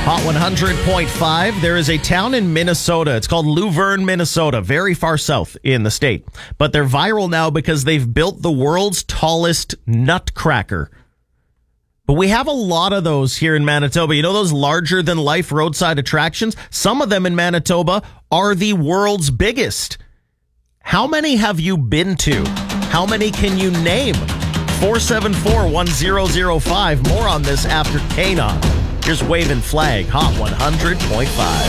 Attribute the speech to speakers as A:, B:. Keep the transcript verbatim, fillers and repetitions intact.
A: Hot one hundred point five. There is a town in Minnesota. It's called Luverne, Minnesota, very far south in the state. But they're viral now because they've built the world's tallest nutcracker. But we have a lot of those here in Manitoba. You know those larger than life roadside attractions? Some of them in Manitoba are the world's biggest. How many have you been to? How many can you name? four seven four, one zero zero five. More on this after Kanon. Here's Waving Flag, Hot one hundred point five.